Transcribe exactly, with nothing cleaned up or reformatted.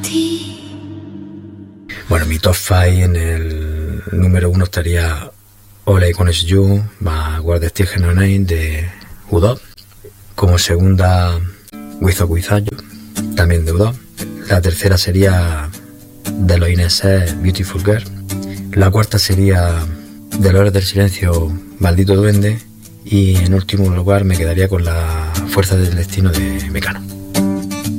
Bueno, mi top cinco en el número uno estaría All I Want Is You, más What the Still Have Name de U dos. Como segunda, With or Without You, también de U dos. La tercera sería de los Ineses, Beautiful Girl. La cuarta sería de Los Héroes del Silencio, Maldito Duende. Y en último lugar me quedaría con La Fuerza del Destino de Mecano.